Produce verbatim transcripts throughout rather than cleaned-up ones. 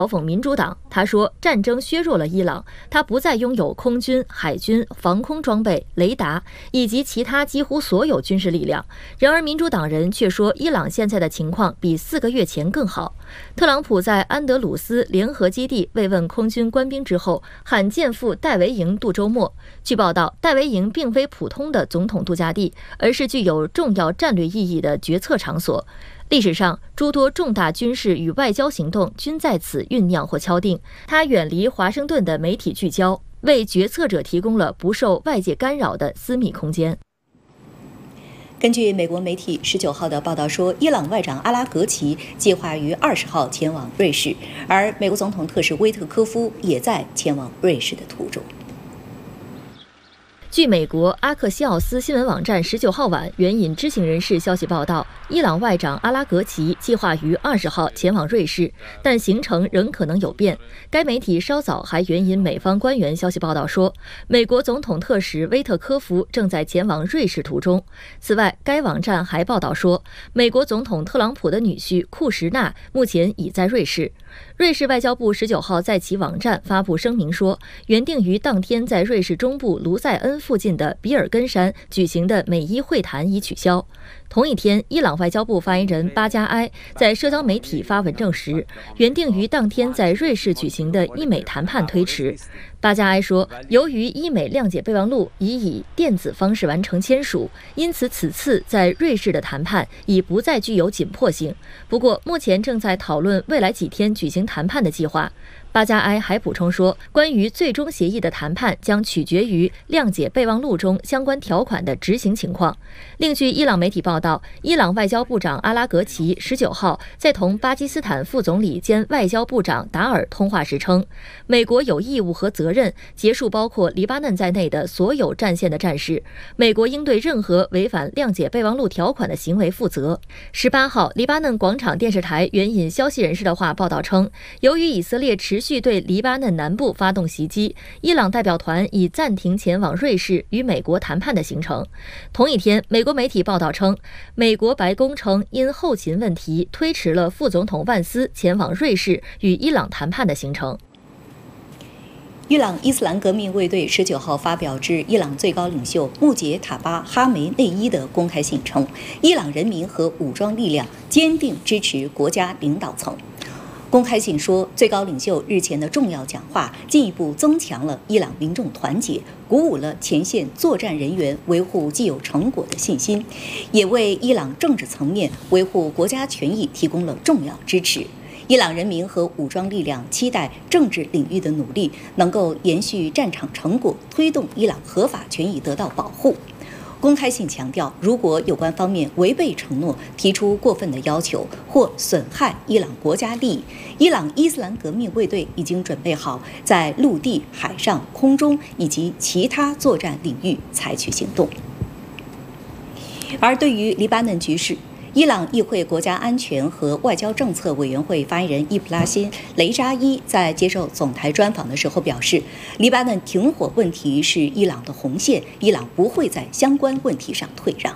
嘲讽民主党。他说，战争削弱了伊朗，他不再拥有空军、海军、防空装备、雷达以及其他几乎所有军事力量。然而，民主党人却说，伊朗现在的情况比四个月前更好。特朗普在安德鲁斯联合基地慰问空军官兵之后，罕见赴戴维营度周末。据报道，戴维营并非普通的总统度假地，而是具有重要战略意义的决策场所。历史上，诸多重大军事与外交行动均在此酝酿或敲定。它远离华盛顿的媒体聚焦，为决策者提供了不受外界干扰的私密空间。 根据美国媒体十九号的报道说，伊朗外长阿拉格齐计划于二十号前往瑞士，而美国总统特使威特科夫也在前往瑞士的途中。 据美国阿克西奥斯新闻网站十九号晚援引知情人士消息报道，伊朗外长阿拉格齐计划于二十号前往瑞士，但行程仍可能有变。该媒体稍早还援引美方官员消息报道说，美国总统特使威特科夫正在前往瑞士途中。此外，该网站还报道说，美国总统特朗普的女婿库什纳目前已在瑞士。瑞士外交部十九号在其网站发布声明说，原定于当天在瑞士中部卢塞恩附近的比尔根山举行的美伊会谈已取消。同一天，伊朗外交部发言人巴加埃在社交媒体发文证实，原定于当天在瑞士举行的伊美谈判推迟。巴加埃说，由于伊美谅解备忘录已以电子方式完成签署，因此此次在瑞士的谈判已不再具有紧迫性。不过，目前正在讨论未来几天举行谈判的计划。巴加埃还补充说，关于最终协议的谈判将取决于谅解备忘录中相关条款的执行情况。另据伊朗媒体报道，伊朗外交部长阿拉格齐十九号在同巴基斯坦副总理兼外交部长达尔通话时称，美国有义务和责任结束包括黎巴嫩在内的所有战线的战事，美国应对任何违反谅解备忘录条款的行为负责。十八号，黎巴嫩广场电视台援引消息人士的话报道称，由于以色列持续对黎巴嫩南部发动袭击，伊朗代表团已暂停前往瑞士与美国谈判的行程。同一天，美国媒体报道称，美国白宫称因后勤问题推迟了副总统万斯前往瑞士与伊朗谈判的行程。 伊朗伊斯兰革命卫队十九号发表致伊朗最高领袖穆杰塔巴哈梅内伊的公开信称，伊朗人民和武装力量坚定支持国家领导层。公开信说，最高领袖日前的重要讲话进一步增强了伊朗民众团结，鼓舞了前线作战人员维护既有成果的信心，也为伊朗政治层面维护国家权益提供了重要支持。伊朗人民和武装力量期待政治领域的努力能够延续战场成果，推动伊朗合法权益得到保护。公开信强调，如果有关方面违背承诺，提出过分的要求或损害伊朗国家利益，伊朗伊斯兰革命卫队已经准备好在陆地、海上、空中以及其他作战领域采取行动。而对于黎巴嫩局势，伊朗议会国家安全和外交政策委员会发言人伊布拉辛·雷扎伊在接受总台专访的时候表示，黎巴嫩停火问题是伊朗的红线，伊朗不会在相关问题上退让。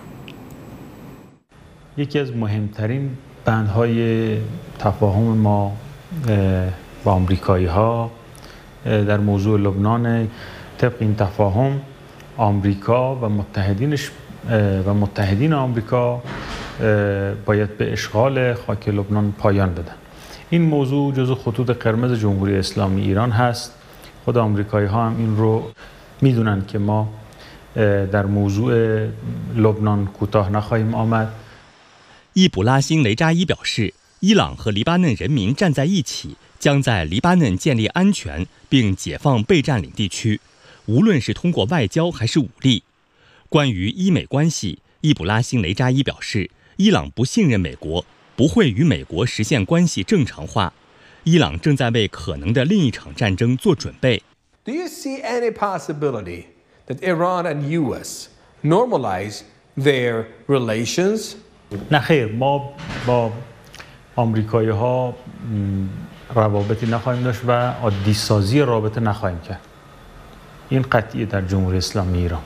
یکی از مهمترین بندهای تفاهم ما با آمریکایی‌ها در موضوع لبنان طبق این تفاهم آمریکا و متحدینش و متحدین آمریکا باید به اشغال خاک لبنان پایان بدن. این موضوع جزو خطوط قرمز جمهوری اسلامی ایران هست. خود آمریکایی ها هم این رو میدونن که ما در موضوع لبنان کوتاه نخواهیم آمد. 伊卜拉欣·雷扎伊表示，伊朗和黎巴嫩人民站在一起，将在黎巴嫩建立安全并解放被占领地区，无论是通过外交还是武力。关于伊美关系，伊卜拉欣·雷扎伊表示，伊朗不信任美国，不会与美国实现关系正常化。伊朗正在为可能的另一场战争做准备。 Do you see any possibility that Iran and U S normalize their relations? نه خیر، ما با آمریکایی ها روابطی نخواهیم داشت و عادی سازی رابطه نخواهیم کرد. این قطعیه در جمهوری اسلامی ایران.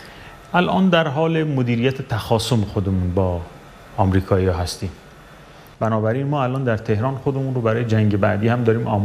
الان در حال مدیریت تخاصم خودمون با آمریکایی ها هستیم. بنابراین ما الان در تهران خودمون رو برای جنگ بعدی هم داریم آماده